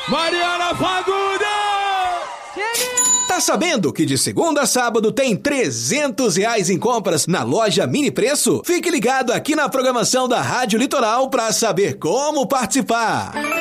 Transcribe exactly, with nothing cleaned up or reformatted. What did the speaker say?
Mariana Fagundes! Tá sabendo que de segunda a sábado tem trezentos reais em compras na loja Mini Preço? Fique ligado aqui na programação da Rádio Litoral pra saber como participar.